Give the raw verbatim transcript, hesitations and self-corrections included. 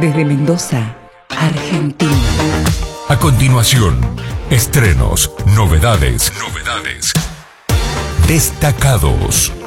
Desde Mendoza, Argentina. A continuación, estrenos, novedades, novedades, destacados.